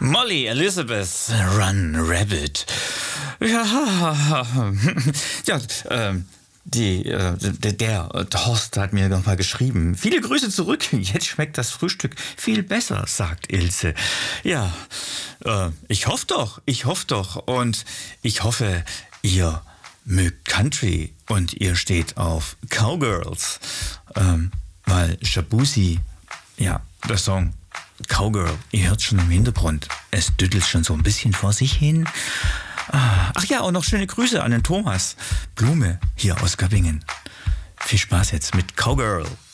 Molly Elizabeth, Run Rabbit. Ja, ja, der Horst hat mir nochmal geschrieben. Viele Grüße zurück. Jetzt schmeckt das Frühstück viel besser, sagt Ilse. Ja, ich hoffe doch. Und ich hoffe, ihr mögt Country und ihr steht auf Cowgirls. Weil Shabuzi, ja, der Song Cowgirl, ihr hört schon im Hintergrund. Es düttelt schon so ein bisschen vor sich hin. Ach ja, und noch schöne Grüße an den Thomas Blume hier aus Göppingen. Viel Spaß jetzt mit Cowgirl.